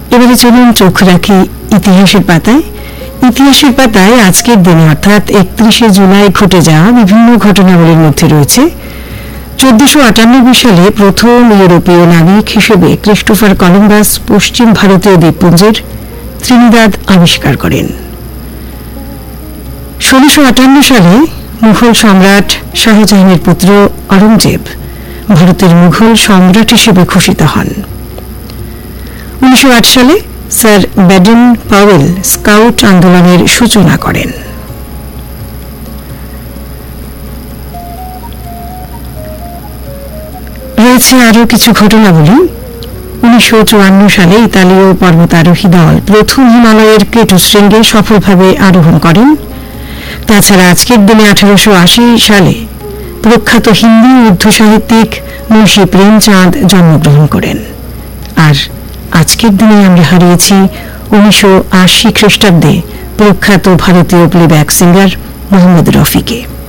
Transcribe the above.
এবারে চলুন চোখ রাখি ইতিহাসের পাতায়। ইতিহাসের পাতায় আজকের দিনে অর্থাৎ 31শে জুলাই ঘটে যাওয়া বিভিন্ন ঘটনাবলীর মধ্যে রয়েছে 1498 সালে প্রথম ইউরোপীয় নাবিক হিসেবে ক্রিস্টোফার কলম্বাস পশ্চিম ভারতীয় দ্বীপপুঞ্জের ত্রিনিদাদ আবিষ্কার করেন। 1658 সালে মুঘল সম্রাট শাহজাহানের পুত্র অরঙ্গজেব ভারতের মুঘল সম্রাট হিসেবে ঘোষিত হন। 1908 সালে স্যার ব্যাডেন পাওয়েল স্কাউট আন্দোলনের সূচনা করেন। রয়েছে আরও কিছু ঘটনাবলী। 1954 সালে ইতালীয় পর্বতারোহী দল প্রথম হিমালয়ের কেটু শৃঙ্গে সফলভাবে আরোহণ করেন। তাছাড়া আজকের দিনে 1880 সালে প্রখ্যাত হিন্দি উর্দু সাহিত্যিক মুন্সি প্রেমচাঁদ জন্মগ্রহণ করেন। আর আজকের দিনে আমরা হারিয়েছি 1980 খ্রিস্টাব্দে প্রখ্যাত ভারতীয় প্লেব্যাক সিঙ্গার মোহাম্মদ রফিকে।